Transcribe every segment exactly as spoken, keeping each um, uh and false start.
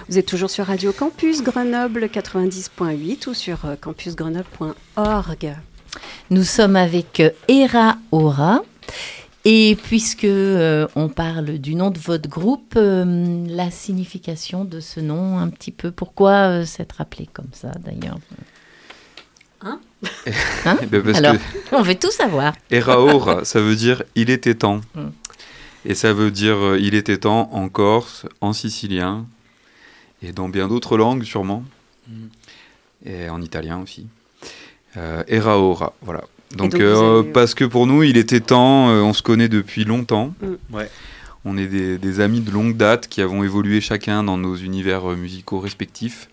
Vous êtes toujours sur Radio Campus Grenoble quatre-vingt-dix point huit ou sur campus grenoble point org. Nous sommes avec Era Ora. Et puisque euh, on parle du nom de votre groupe, euh, la signification de ce nom, un petit peu, pourquoi euh, s'être appelé comme ça d'ailleurs? Hein, hein ben parce Alors, que on veut tout savoir. Era Ora, ça veut dire « il était temps Mm. ». Et ça veut dire euh, « il était temps » en corse, en sicilien, et dans bien d'autres langues sûrement, mm. et en italien aussi. Euh, Era Ora, voilà. Donc, donc euh, avez... parce que pour nous, il était temps, euh, on se connaît depuis longtemps. Mm. Ouais. On est des, des amis de longue date qui avons évolué chacun dans nos univers euh, musicaux respectifs.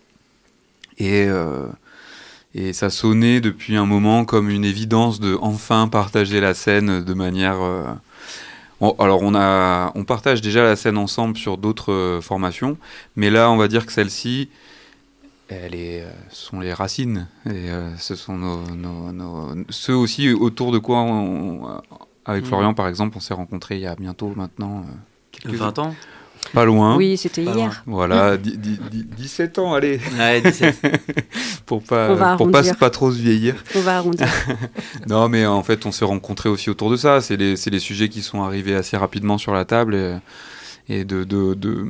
Et, euh, et ça sonnait depuis un moment comme une évidence de enfin partager la scène de manière... Euh, on, alors, on, a, on partage déjà la scène ensemble sur d'autres euh, formations, mais là, on va dire que celle-ci... Elle est, ce sont les racines, et euh, ce sont nos, nos, nos, ceux aussi autour de quoi, on, avec mmh. Florian par exemple, on s'est rencontrés il y a bientôt maintenant... Euh, quelques vingt ans. Pas loin. Oui, c'était pas hier. Loin. Voilà, mmh. dix, dix, dix, dix-sept ans, allez. Ouais, dix-sept. pour pas, pour pas, pas trop se vieillir. On va arrondir. Non, mais en fait, on s'est rencontrés aussi autour de ça. C'est les, c'est les sujets qui sont arrivés assez rapidement sur la table, et, et de... de, de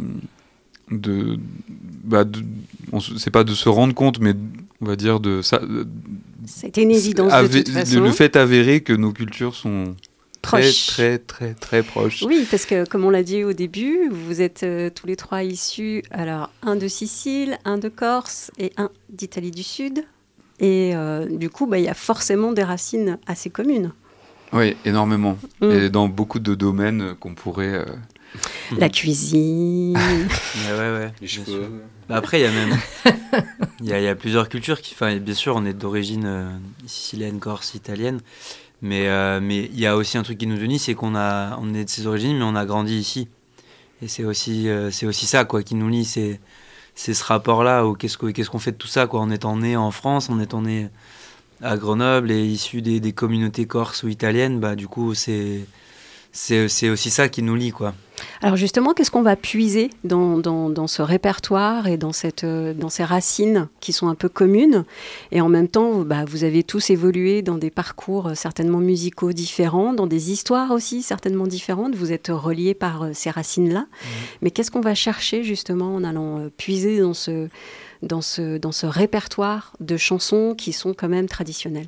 de, bah de on, c'est pas de se rendre compte, mais on va dire de ça. C'était une évidence avé, de toute façon. Le fait avéré que nos cultures sont proches. très, très, très, très proches. Oui, parce que comme on l'a dit au début, vous êtes euh, tous les trois issus, alors un de Sicile, un de Corse et un d'Italie du Sud. Et euh, du coup, bah, y a forcément des racines assez communes. Oui, énormément. Mm. Et dans beaucoup de domaines qu'on pourrait... Euh, La cuisine. ouais, ouais, ouais. Les cheveux. Après, il y a même, il y, y a plusieurs cultures qui, enfin, bien sûr, on est d'origine euh, sicilienne, corse, italienne, mais euh, mais il y a aussi un truc qui nous unit, c'est qu'on a, on est de ces origines, mais on a grandi ici, et c'est aussi, euh, c'est aussi ça, quoi, qui nous lie, c'est, c'est ce rapport-là, où qu'est-ce qu'on, qu'est-ce qu'on fait de tout ça, quoi, en étant né en France, en étant né à Grenoble et issu des, des communautés corses ou italiennes, bah du coup, c'est C'est, c'est aussi ça qui nous lie, quoi. Alors justement, qu'est-ce qu'on va puiser dans, dans, dans ce répertoire et dans, cette, dans ces racines qui sont un peu communes? Et en même temps, bah, vous avez tous évolué dans des parcours certainement musicaux différents, dans des histoires aussi certainement différentes. Vous êtes reliés par ces racines-là. Mmh. Mais qu'est-ce qu'on va chercher justement en allant puiser dans ce, dans ce, dans ce répertoire de chansons qui sont quand même traditionnelles?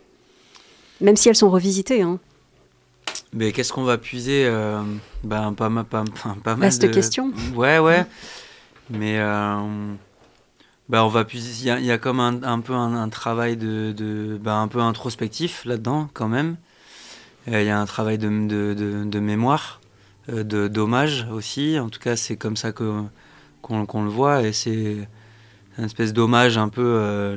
Même si elles sont revisitées, hein. Mais qu'est-ce qu'on va puiser euh, ben, pas, pas, pas, pas mal Vaste de... question. Ouais, ouais. Mais euh, ben, on va puiser... Il y a, y a comme un, un peu un, un travail de, de, ben, un peu introspectif là-dedans, quand même. Il y a un travail de, de, de, de mémoire, de, d'hommage aussi. En tout cas, c'est comme ça que, qu'on, qu'on le voit. Et c'est une espèce d'hommage un peu euh,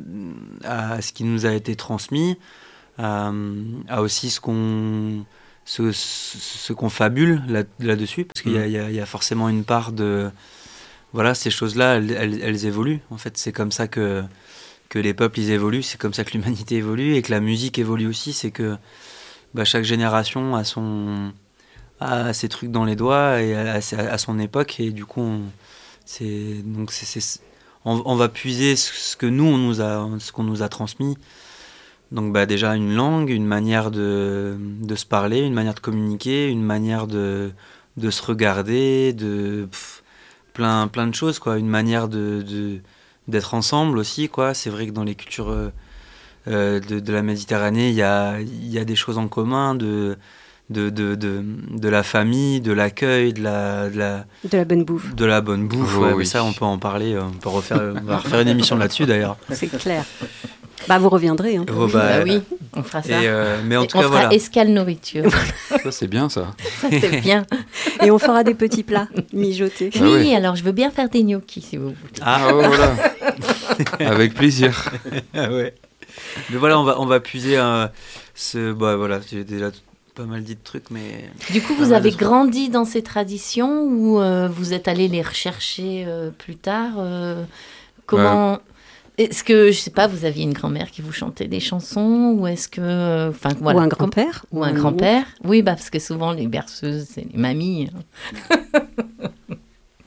à ce qui nous a été transmis. Euh, à aussi ce qu'on, ce, ce, ce qu'on fabule là, là-dessus, parce qu'il y a, il y a, il y a forcément une part de... Voilà, ces choses-là, elles, elles, elles évoluent. En fait, c'est comme ça que, que les peuples, ils évoluent, c'est comme ça que l'humanité évolue, et que la musique évolue aussi, c'est que bah, chaque génération a, son, a ses trucs dans les doigts, et à, à son époque, et du coup, on, c'est, donc c'est, c'est, on, on va puiser ce que nous, on nous a, ce qu'on nous a transmis. Donc bah, déjà une langue, une manière de, de se parler, une manière de communiquer, une manière de, de se regarder, de pff, plein, plein de choses, quoi. Une manière de, de, d'être ensemble aussi, quoi. C'est vrai que dans les cultures euh, de, de la Méditerranée, il y a, y a des choses en commun, de, de, de, de, de la famille, de l'accueil, de la, de la, de la bonne bouffe. De la bonne bouffe, oh, ouais, oui. Mais ça on peut en parler, on peut refaire, on va refaire une émission là-dessus d'ailleurs. C'est clair. Bah vous reviendrez. Hein. Oh, bah, bah oui, on fera ça. Et euh, mais en et tout on cas, fera voilà. escale nourriture. Ça c'est bien ça. Ça c'est bien. Et on fera des petits plats mijotés. Oui, ah ouais. Alors je veux bien faire des gnocchis si vous voulez. Ah oh, voilà. Avec plaisir. Ah ouais. Mais voilà, on va on va puiser un, ce bah voilà, j'ai déjà pas mal dit de trucs, mais... Du coup, vous avez grandi dans ces traditions ou euh, vous êtes allé les rechercher euh, plus tard euh, Comment... Ouais. Est-ce que, je sais pas, vous aviez une grand-mère qui vous chantait des chansons ou est-ce que... Enfin, voilà, ou un grand-père Ou un grand-père. Oui, bah, parce que souvent, les berceuses, c'est les mamies.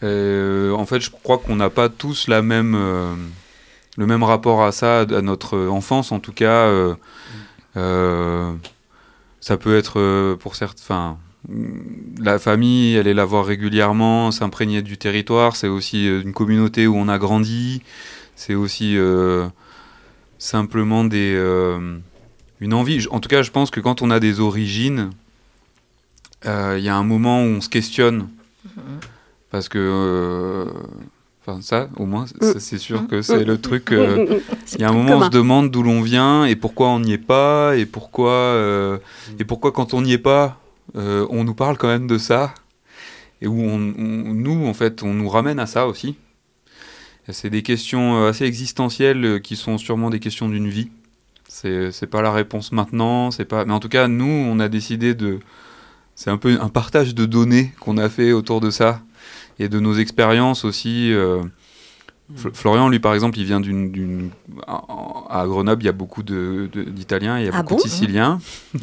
Euh, en fait, je crois qu'on n'a pas tous la même, euh, le même rapport à ça, à notre enfance en tout cas. Euh, euh, ça peut être euh, pour certains... La famille, elle est la voir régulièrement, s'imprégner du territoire, c'est aussi euh, une communauté où on a grandi, c'est aussi euh, simplement des, euh, une envie. En tout cas, je pense que quand on a des origines, il euh, y a un moment où on se questionne, parce que, enfin euh, ça, au moins, ça, c'est sûr que c'est le truc. Il euh, y a un moment où on se demande d'où l'on vient et pourquoi on n'y est pas, et pourquoi, euh, et pourquoi quand on n'y est pas, Euh, on nous parle quand même de ça, et où on, on, nous, en fait, on nous ramène à ça aussi. Et c'est des questions assez existentielles qui sont sûrement des questions d'une vie. C'est, c'est pas la réponse maintenant, c'est pas... mais en tout cas, nous, on a décidé de... C'est un peu un partage de données qu'on a fait autour de ça, et de nos expériences aussi. Euh... F- Florian, lui, par exemple, il vient d'une... d'une... À Grenoble, il y a beaucoup de, de, d'Italiens, il y a ah beaucoup bon de Siciliens.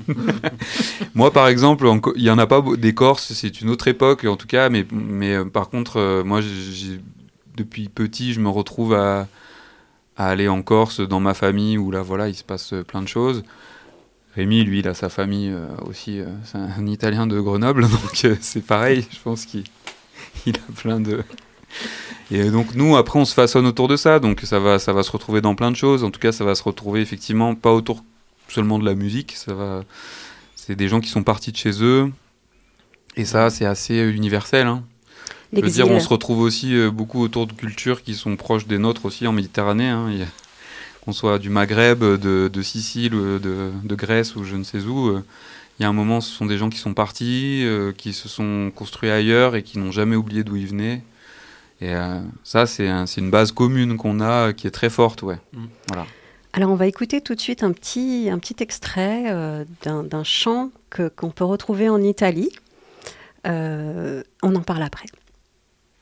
Moi, par exemple, il n'y en a pas des Corses, c'est une autre époque, en tout cas, mais, mais euh, par contre, euh, moi, j'ai, depuis petit, je me retrouve à, à aller en Corse, dans ma famille, où là, voilà, il se passe plein de choses. Rémi, lui, il a sa famille euh, aussi, euh, c'est un Italien de Grenoble, donc euh, c'est pareil, je pense qu'il il a plein de... Et donc nous, après, on se façonne autour de ça, donc ça va, ça va se retrouver dans plein de choses. En tout cas, ça va se retrouver effectivement pas autour seulement de la musique. Ça va, c'est des gens qui sont partis de chez eux, et ça, c'est assez universel. Hein. Je veux dire, on se retrouve aussi euh, beaucoup autour de cultures qui sont proches des nôtres aussi en Méditerranée. Hein. Il y a, qu'on soit du Maghreb, de, de Sicile, de, de Grèce ou je ne sais où. Euh, il y a un moment, ce sont des gens qui sont partis, euh, qui se sont construits ailleurs et qui n'ont jamais oublié d'où ils venaient. Et euh, ça, c'est, un, c'est une base commune qu'on a, qui est très forte, ouais. Mmh. Voilà. Alors, on va écouter tout de suite un petit, un petit extrait euh, d'un, d'un chant que, qu'on peut retrouver en Italie. Euh, on en parle après.